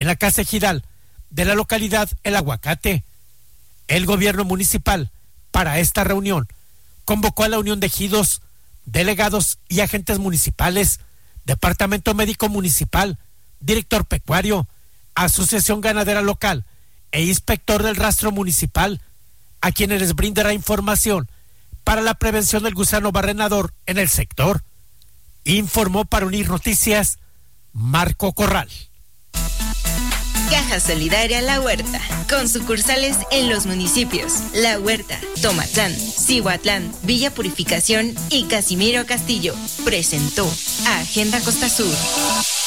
la Casa Ejidal de la localidad El Aguacate. El gobierno municipal, para esta reunión, convocó a la Unión de Ejidos, delegados y agentes municipales, Departamento Médico Municipal, Director Pecuario, Asociación Ganadera Local e Inspector del Rastro Municipal, a quienes les brindará información para la prevención del gusano barrenador en el sector. Informó para Unir Noticias Marco Corral. Caja Solidaria La Huerta, con sucursales en los municipios La Huerta, Tomatlán, Cihuatlán, Villa Purificación y Casimiro Castillo, presentó a Agenda Costa Sur.